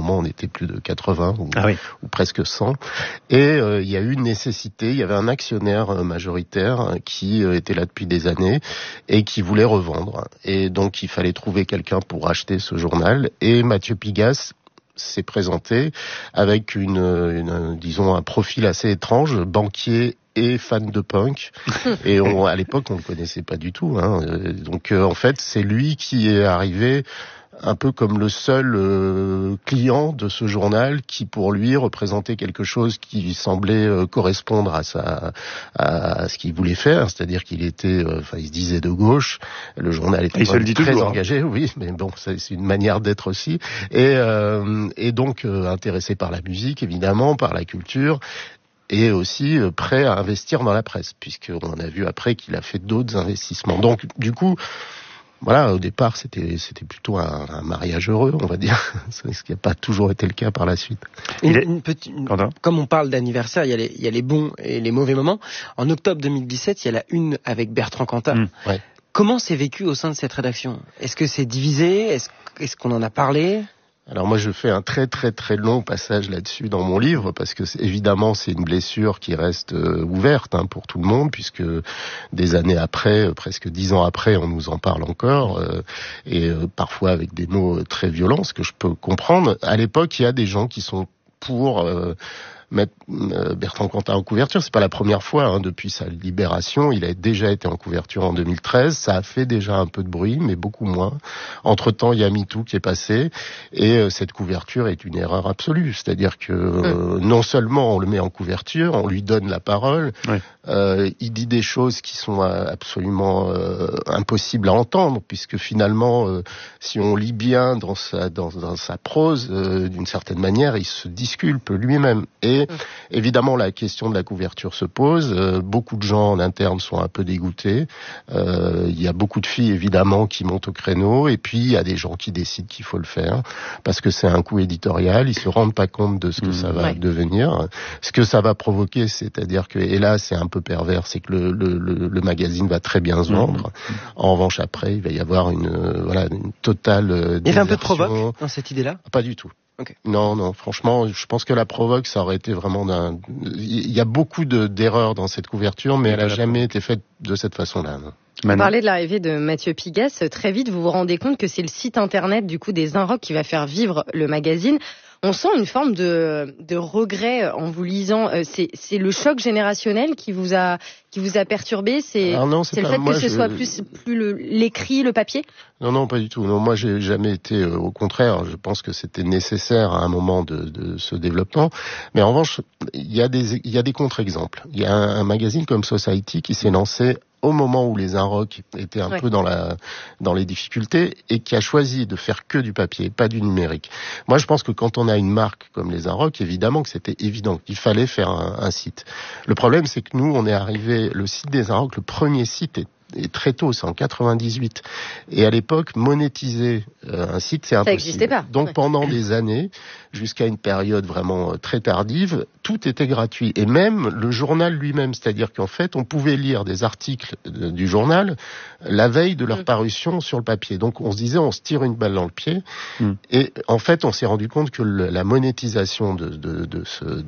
moment on était plus de 80 ou presque 100. Et il y a eu une nécessité, il y avait un actionnaire majoritaire qui était là depuis des années et qui voulait revendre. Et donc il fallait trouver quelqu'un pour acheter ce journal. Et Mathieu Pigasse s'est présenté avec disons un profil assez étrange, banquier et fan de punk. Et à l'époque, on le connaissait pas du tout. Donc, en fait, c'est lui qui est arrivé un peu comme le seul client de ce journal qui, pour lui, représentait quelque chose qui semblait correspondre à ce qu'il voulait faire. C'est-à-dire qu'il était, il se disait de gauche. Le journal était très engagé, oui, mais bon, c'est une manière d'être aussi. Et donc intéressé par la musique, évidemment, par la culture. Et aussi prêt à investir dans la presse, puisqu'on a vu après qu'il a fait d'autres investissements. Donc, du coup, voilà, au départ, c'était plutôt un mariage heureux, on va dire, ce qui n'a pas toujours été le cas par la suite. Comme on parle d'anniversaire, il y a les bons et les mauvais moments. En octobre 2017, il y a la une avec Bertrand Cantat. Ouais. Comment c'est vécu au sein de cette rédaction ? Est-ce que c'est divisé ? Est-ce qu'on en a parlé ? Alors moi je fais un très très très long passage là-dessus dans mon livre parce que évidemment c'est une blessure qui reste ouverte pour tout le monde puisque des années après, presque 10 ans après, on nous en parle encore et parfois avec des mots très violents, ce que je peux comprendre. À l'époque, il y a des gens qui sont pour mettre Bertrand Cantat en couverture. C'est pas la première fois depuis sa libération. Il a déjà été en couverture en 2013. Ça a fait déjà un peu de bruit, mais beaucoup moins. Entre-temps, il y a MeToo qui est passé et cette couverture est une erreur absolue. C'est-à-dire que non seulement on le met en couverture, on lui donne la parole, il dit des choses qui sont absolument impossibles à entendre, puisque finalement, si on lit bien dans sa prose, d'une certaine manière, il se disculpe lui-même. Et évidemment, la question de la couverture se pose. Beaucoup de gens en interne sont un peu dégoûtés. Il y a beaucoup de filles, évidemment, qui montent au créneau. Et puis, il y a des gens qui décident qu'il faut le faire parce que c'est un coup éditorial. Ils se rendent pas compte de ce que ça va devenir. Ce que ça va provoquer, c'est-à-dire que, et là, c'est un peu pervers, c'est que le magazine va très bien se vendre. En revanche, après, il va y avoir une totale désertion. Il y avait un peu de provoque dans cette idée-là ? Pas du tout. Okay. Non, franchement, je pense que la provoque, ça aurait été vraiment il y a beaucoup d'erreurs dans cette couverture, mais elle a jamais été faite de cette façon-là. Vous parlez de l'arrivée de Mathieu Pigasse. Très vite, vous vous rendez compte que c'est le site internet du coup des Inrocks qui va faire vivre le magazine. On sent une forme de regret en vous lisant. C'est le choc générationnel qui vous a perturbé. C'est le fait que ce soit plus l'écrit, le papier. Non, pas du tout. Non, moi, j'ai jamais été. Au contraire, je pense que c'était nécessaire à un moment de ce développement. Mais en revanche, il y a des contre-exemples. Il y a un magazine comme Society qui s'est lancé au moment où les Inrocks étaient un peu dans les difficultés et qui a choisi de faire que du papier, pas du numérique. Moi, je pense que quand on a une marque comme les Inrocks, évidemment que c'était évident qu'il fallait faire un site. Le problème, c'est que nous, on est arrivé, le site des Inrocks, le premier site et très tôt, c'est en 98. Et à l'époque, monétiser un site, c'est impossible. Ça n'existait pas. Donc pendant des années, jusqu'à une période vraiment très tardive, tout était gratuit. Et même le journal lui-même, c'est-à-dire qu'en fait, on pouvait lire des articles du journal la veille de leur parution sur le papier. Donc on se disait, on se tire une balle dans le pied. Et en fait, on s'est rendu compte que la monétisation de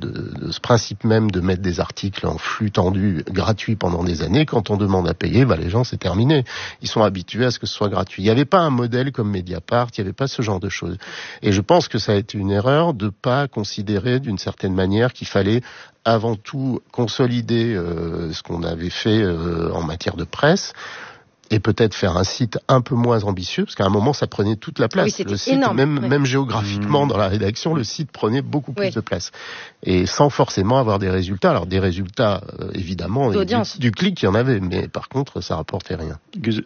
ce principe même de mettre des articles en flux tendu gratuit pendant des années, quand on demande à payer, les gens, c'est terminé. Ils sont habitués à ce que ce soit gratuit. Il n'y avait pas un modèle comme Mediapart, il n'y avait pas ce genre de choses. Et je pense que ça a été une erreur de pas considérer d'une certaine manière qu'il fallait avant tout consolider ce qu'on avait fait en matière de presse. Et peut-être faire un site un peu moins ambitieux, parce qu'à un moment, ça prenait toute la place. Oui, le site, énorme. Même géographiquement, dans la rédaction, le site prenait beaucoup plus de place. Et sans forcément avoir des résultats. Alors, des résultats, évidemment, du clic, il y en avait, mais par contre, ça rapportait rien. Gus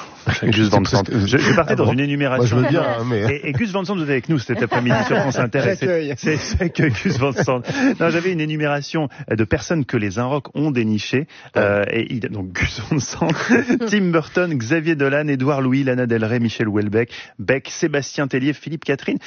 Van Sant. Je partais dans une énumération. Moi, je veux bien, mais... Et Gus Van Sant, vous êtes avec nous cet après-midi sur France Inter. C'est que Gus Van Sant. Non, j'avais une énumération de personnes que les Inrocks ont dénichées. Donc, Gus Van Sant, Tim Burton, Burton, Xavier Dolan, Édouard Louis, Lana Del Rey, Michel Houellebecq, Sébastien Tellier, Philippe Catherine.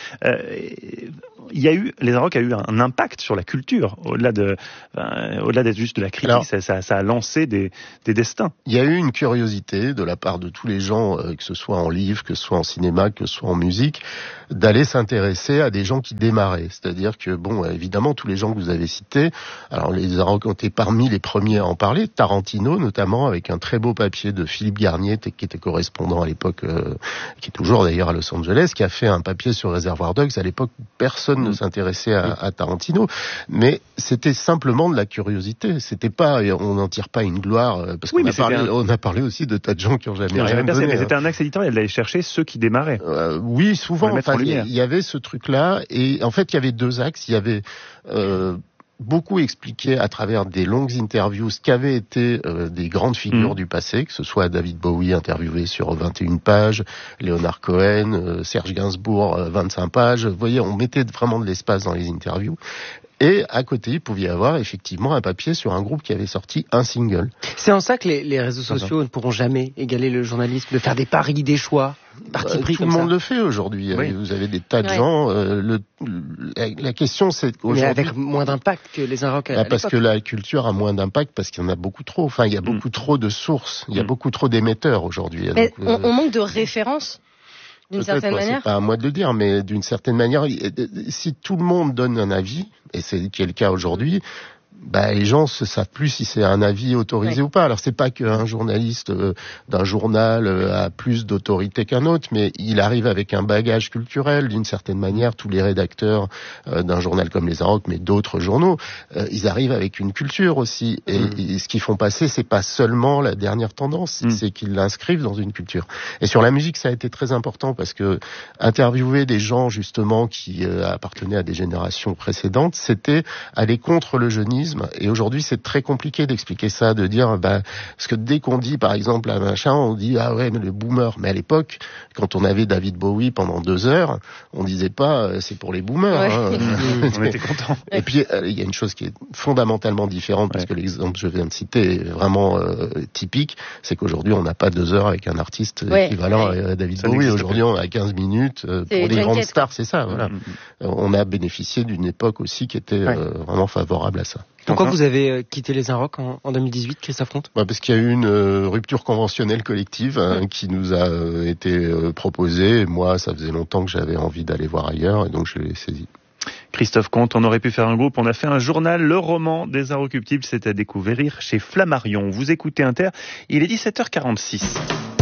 Les Inrocks a eu un impact sur la culture, au-delà d'être juste de la critique. Alors, ça a lancé des destins. Il y a eu une curiosité de la part de tous les gens, que ce soit en livre, que ce soit en cinéma, que ce soit en musique, d'aller s'intéresser à des gens qui démarraient. C'est-à-dire que, évidemment, tous les gens que vous avez cités, alors les Inrocks ont été parmi les premiers à en parler, Tarantino notamment, avec un très beau papier de Philippe Garnier, qui était correspondant à l'époque, qui est toujours d'ailleurs à Los Angeles, qui a fait un papier sur Reservoir Dogs. À l'époque, personne ne s'intéressait à Tarantino, mais c'était simplement de la curiosité. C'était pas, on n'en tire pas une gloire, parce qu'on a parlé aussi de tas de gens qui ont jamais rien donné. Mais c'était un axe éditorial d'aller chercher ceux qui démarraient. Oui, souvent. Il y avait ce truc-là, et en fait, il y avait deux axes. Il y avait beaucoup expliqué à travers des longues interviews ce qu'avaient été des grandes figures du passé, que ce soit David Bowie interviewé sur 21 pages, Leonard Cohen, Serge Gainsbourg 25 pages. Vous voyez, on mettait vraiment de l'espace dans les interviews. Et à côté, il pouvait y avoir effectivement un papier sur un groupe qui avait sorti un single. C'est en ça que les réseaux sociaux ne pourront jamais égaler le journalisme, de faire des paris, des choix, parti pris tout le monde le fait aujourd'hui. Oui. Vous avez des tas de gens. La question, c'est aujourd'hui... Mais avec moins d'impact que les Inrocks à l'époque. Parce que la culture a moins d'impact, parce qu'il y en a beaucoup trop. Enfin, il y a beaucoup trop de sources. Il y a beaucoup trop d'émetteurs aujourd'hui. Mais donc, on manque de références. D'une certaine manière. C'est pas à moi de le dire, mais d'une certaine manière, si tout le monde donne un avis, et c'est qui est le cas aujourd'hui, les gens ne savent plus si c'est un avis autorisé ou pas. Alors c'est pas qu'un journaliste d'un journal a plus d'autorité qu'un autre, mais il arrive avec un bagage culturel d'une certaine manière. Tous les rédacteurs d'un journal comme les Inrocks, mais d'autres journaux, ils arrivent avec une culture aussi. Et ce qu'ils font passer, c'est pas seulement la dernière tendance, c'est qu'ils l'inscrivent dans une culture. Et sur la musique, ça a été très important parce que interviewer des gens justement qui appartenaient à des générations précédentes, c'était aller contre le jeunisme. Et aujourd'hui, c'est très compliqué d'expliquer ça, de dire, parce que dès qu'on dit, par exemple, un machin, on dit, ah ouais, mais le boomer. Mais à l'époque, quand on avait David Bowie pendant 2 heures, on disait pas, c'est pour les boomers. Ouais. On était contents. Et puis, il y a une chose qui est fondamentalement différente, parce que l'exemple que je viens de citer est vraiment typique, c'est qu'aujourd'hui, on n'a pas 2 heures avec un artiste équivalent à David Bowie. Aujourd'hui, on a 15 minutes pour des grandes stars, c'est ça, voilà. On a bénéficié d'une époque aussi qui était vraiment favorable à ça. Pourquoi vous avez quitté les Inrocks en 2018, Christophe Comte ? Parce qu'il y a eu une rupture conventionnelle collective qui nous a été proposée. Et moi, ça faisait longtemps que j'avais envie d'aller voir ailleurs, et donc je l'ai saisi. Christophe Comte, on aurait pu faire un groupe, on a fait un journal, le roman des Inrecuptibles, c'est à découvrir chez Flammarion. Vous écoutez Inter, il est 17h46.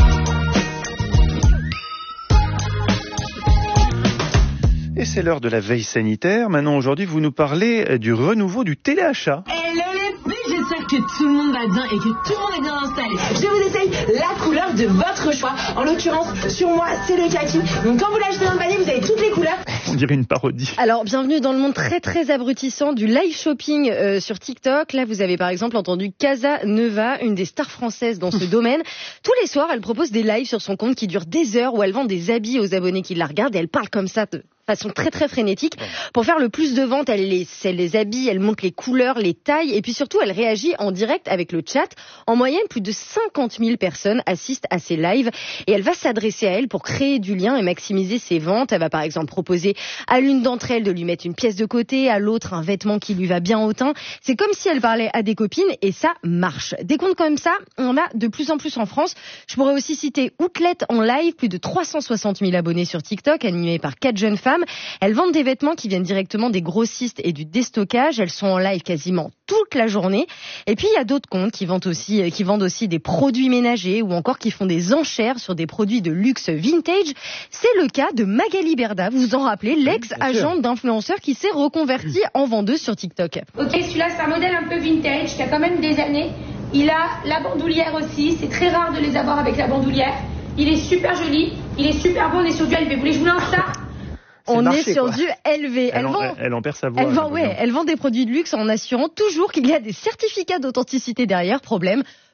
Et c'est l'heure de la veille sanitaire. Maintenant, aujourd'hui, vous nous parlez du renouveau du téléachat. Hello les filles, j'espère que tout le monde va bien et que tout le monde est bien installé. Je vous essaye la couleur de votre choix. En l'occurrence, sur moi, c'est le kaki. Donc quand vous l'achetez dans le panier, vous avez toutes les couleurs. On dirait une parodie. Alors, bienvenue dans le monde très très abrutissant du live shopping sur TikTok. Là, vous avez par exemple entendu Casa Neva, une des stars françaises dans ce domaine. Tous les soirs, elle propose des lives sur son compte qui durent des heures où elle vend des habits aux abonnés qui la regardent et elle parle comme ça de façon très très frénétique. Pour faire le plus de ventes, elle les habille, elle montre les couleurs, les tailles et puis surtout elle réagit en direct avec le chat. En moyenne, plus de 50 000 personnes assistent à ces lives et elle va s'adresser à elle pour créer du lien et maximiser ses ventes. Elle va par exemple proposer à l'une d'entre elles de lui mettre une pièce de côté, à l'autre un vêtement qui lui va bien au teint. C'est comme si elle parlait à des copines et ça marche. Des comptes comme ça, on a de plus en plus en France. Je pourrais aussi citer Outlet en live, plus de 360 000 abonnés sur TikTok, animés par 4 jeunes femmes. Elles vendent des vêtements qui viennent directement des grossistes et du déstockage. Elles sont en live quasiment toute la journée. Et puis, il y a d'autres comptes qui vendent aussi des produits ménagers ou encore qui font des enchères sur des produits de luxe vintage. C'est le cas de Magali Berda. Vous vous en rappelez, l'ex-agente d'influenceur qui s'est reconvertie en vendeuse sur TikTok. Ok, celui-là, c'est un modèle un peu vintage qui a quand même des années. Il a la bandoulière aussi. C'est très rare de les avoir avec la bandoulière. Il est super joli. Il est super bon. On est sur du LV. Vous voulez que je vous lance ça ? On est sur du LV. Elle en perd sa voix. Elle vend des produits de luxe en assurant toujours qu'il y a des certificats d'authenticité derrière. Problème,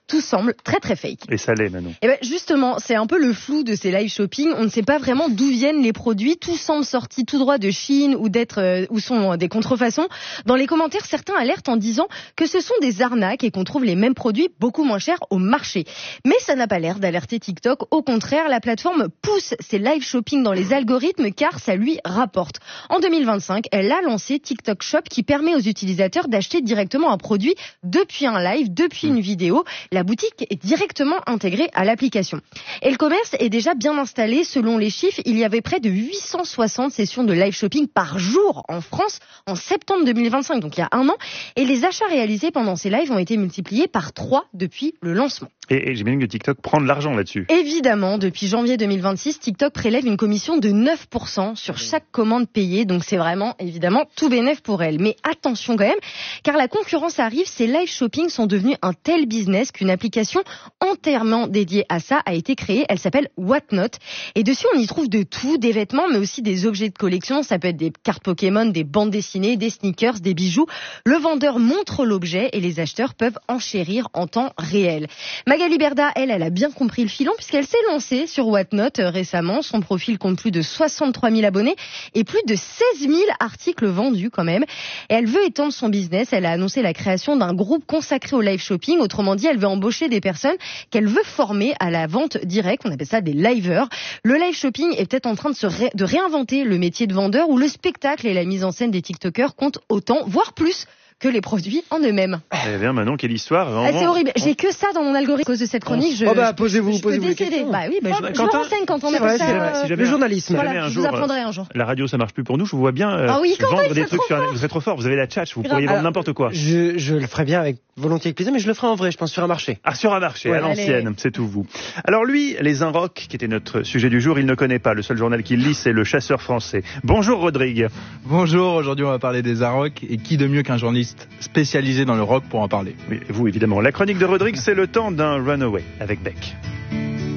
Tout semble très très fake. Et ça l'est, Manon. Et ben justement, c'est un peu le flou de ces live shopping. On ne sait pas vraiment d'où viennent les produits. Tout semble sorti tout droit de Chine ou sont des contrefaçons. Dans les commentaires, certains alertent en disant que ce sont des arnaques et qu'on trouve les mêmes produits beaucoup moins chers au marché. Mais ça n'a pas l'air d'alerter TikTok. Au contraire, la plateforme pousse ces live shopping dans les algorithmes car ça lui rapporte. En 2025, elle a lancé TikTok Shop qui permet aux utilisateurs d'acheter directement un produit depuis un live, depuis une vidéo. La boutique est directement intégrée à l'application. Et le commerce est déjà bien installé. Selon les chiffres, il y avait près de 860 sessions de live shopping par jour en France en septembre 2025, donc il y a un an. Et les achats réalisés pendant ces lives ont été multipliés par 3 depuis le lancement. Et j'imagine que TikTok prend de l'argent là-dessus. Évidemment, depuis janvier 2026, TikTok prélève une commission de 9% sur chaque commande payée. Donc c'est vraiment, évidemment, tout bénef pour elle. Mais attention quand même, car la concurrence arrive. Ces live shopping sont devenus un tel business qu'une application entièrement dédiée à ça a été créée. Elle s'appelle Whatnot. Et dessus, on y trouve de tout, des vêtements, mais aussi des objets de collection. Ça peut être des cartes Pokémon, des bandes dessinées, des sneakers, des bijoux. Le vendeur montre l'objet et les acheteurs peuvent enchérir en temps réel. Magali Berda, elle a bien compris le filon puisqu'elle s'est lancée sur Whatnot récemment. Son profil compte plus de 63 000 abonnés et plus de 16 000 articles vendus quand même. Et elle veut étendre son business. Elle a annoncé la création d'un groupe consacré au live shopping. Autrement dit, elle veut embaucher des personnes qu'elle veut former à la vente directe. On appelle ça des liveurs. Le live shopping est peut-être en train de réinventer le métier de vendeur où le spectacle et la mise en scène des TikTokers comptent autant, voire plus, que les produits en eux-mêmes. Eh bien, Manon, quelle histoire. C'est horrible. J'ai que ça dans mon algorithme à cause de cette chronique. Posez-vous des questions. Bah oui, je me renseigne quand on est appelle ça. Le journalisme. Voilà, je vous apprendrai un jour. La radio, ça marche plus pour nous. Je vous vois bien vendre des trucs sur. Vous êtes trop fort. Vous avez la tchatch. Vous pourriez vendre n'importe quoi. Je le ferai bien volontiers avec plaisir, mais je le ferai en vrai, je pense, sur un marché. Ah, sur un marché, à l'ancienne, c'est tout vous. Alors lui, les Inrocks, qui était notre sujet du jour, il ne connaît pas. Le seul journal qu'il lit, c'est Le Chasseur français. Bonjour Rodrigue. Bonjour, aujourd'hui on va parler des Inrocks, et qui de mieux qu'un journaliste spécialisé dans le rock pour en parler. Oui, vous évidemment. La chronique de Rodrigue, c'est le temps d'un runaway avec Beck.